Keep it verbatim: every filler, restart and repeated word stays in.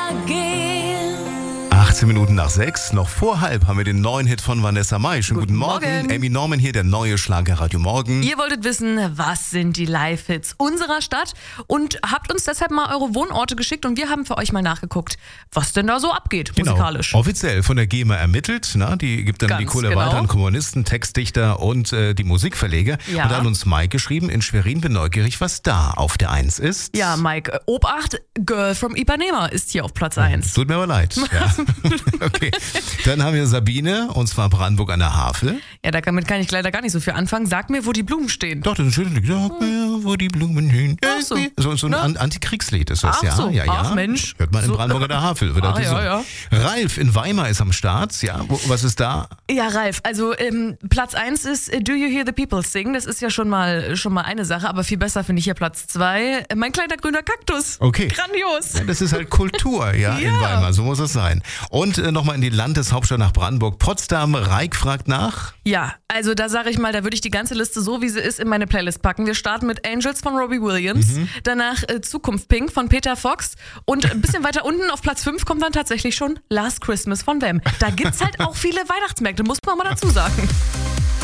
again. achtzehn Minuten nach sechs, noch vor halb haben wir den neuen Hit von Vanessa Mai. Schönen guten, guten Morgen. Morgen. Amy Norman hier, der neue Schlager Radio Morgen. Ihr wolltet wissen, was sind die Live-Hits unserer Stadt und habt uns deshalb mal eure Wohnorte geschickt und wir haben für euch mal nachgeguckt, was denn da so abgeht genau. musikalisch. Offiziell von der GEMA ermittelt, na, die gibt dann Ganz die Kohle genau. weiter an Komponisten, Textdichter und äh, die Musikverleger. Ja. Und da hat uns Mike geschrieben, in Schwerin bin neugierig, was da auf der Eins ist. Ja, Mike, äh, Obacht, Girl from Ipanema ist hier auf Platz eins. Tut mir aber leid. Ja. Okay. Dann haben wir Sabine, und zwar Brandenburg an der Havel. Ja, damit kann ich leider gar nicht so viel anfangen. Sag mir, wo die Blumen stehen. Doch, das ist ein schönes Lied. Sag mir, wo die Blumen stehen. Ach so. So, so ein Ne? An- Antikriegslied ist das, Ach ja. so. ja, ja. Ach Mensch. Hört man in So. Brandenburg an der Havel. Wird Ah, auch gesungen. ja, Ralf in Weimar ist am Start. Ja, wo, was ist da? Ja, Ralf, also ähm, Platz eins ist äh, Do You Hear the People Sing? Das ist ja schon mal, schon mal eine Sache, aber viel besser finde ich hier Platz zwei. Äh, mein kleiner grüner Kaktus. Okay. Grandios. Ja, das ist halt Kultur, ja, in Ja. Weimar. So muss es sein. Und äh, nochmal in die Landeshauptstadt nach Brandenburg. Potsdam, Reik fragt nach. Ja, also da sage ich mal, da würde ich die ganze Liste so, wie sie ist, in meine Playlist packen. Wir starten mit Angels von Robbie Williams, Mhm. danach äh, Zukunft Pink von Peter Fox und ein bisschen weiter unten auf Platz fünf kommt dann tatsächlich schon Last Christmas von Wham. Da gibt's halt auch viele Weihnachtsmärkte, muss man mal dazu sagen.